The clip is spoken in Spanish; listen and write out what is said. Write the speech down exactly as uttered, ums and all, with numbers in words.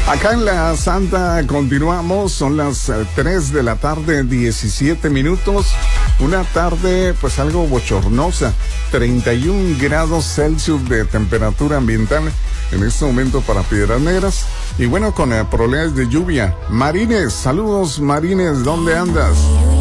Acá en la Santa continuamos, son las tres de la tarde, diecisiete minutos, una tarde pues algo bochornosa, treinta y un grados Celsius de temperatura ambiental en este momento para Piedras Negras, y bueno, con eh, probabilidades de lluvia. Marines, saludos Marines, ¿dónde andas?